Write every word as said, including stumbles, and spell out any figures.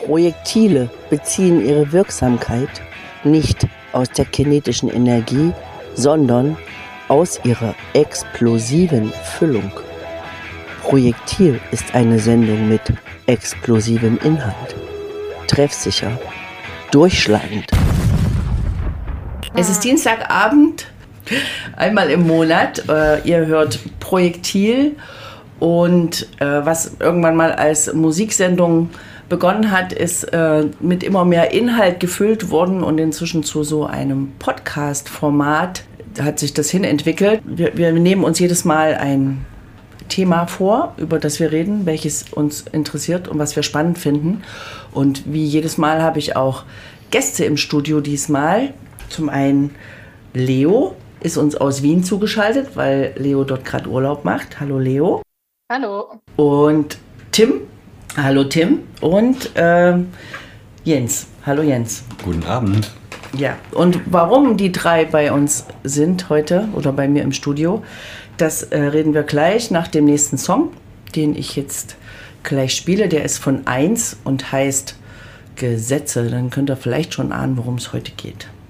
Projektile beziehen ihre Wirksamkeit nicht aus der kinetischen Energie, sondern aus ihrer explosiven Füllung. Projektil ist eine Sendung mit explosivem Inhalt. Treffsicher, durchschlagend. Es ist Dienstagabend, einmal im Monat. Äh, ihr hört Projektil und äh, was irgendwann mal als Musiksendung begonnen hat, ist äh, mit immer mehr Inhalt gefüllt worden und inzwischen zu so einem Podcast-Format hat sich das hin entwickelt. Wir, wir nehmen uns jedes Mal ein Thema vor, über das wir reden, welches uns interessiert und was wir spannend finden. Und wie jedes Mal habe ich auch Gäste im Studio diesmal. Zum einen Leo ist uns aus Wien zugeschaltet, weil Leo dort gerade Urlaub macht. Hallo Leo. Hallo. Und Tim. Hallo Tim. Und äh, Jens. Hallo Jens. Guten Abend. Ja, und warum die drei bei uns sind heute oder bei mir im Studio, das äh, reden wir gleich nach dem nächsten Song, den ich jetzt gleich spiele. Der ist von eins und heißt Gesetze. Dann könnt ihr vielleicht schon ahnen, worum es heute geht.